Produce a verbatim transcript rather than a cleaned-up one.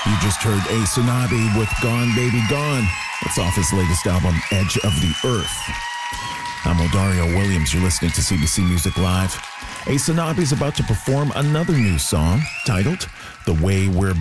You just heard Ace Anabi with Gone Baby Gone. That's off his latest album, Edge of the Earth. I'm Odario Williams. You're listening to C B C Music Live. Ace Anabi is about to perform another new song titled The Way We're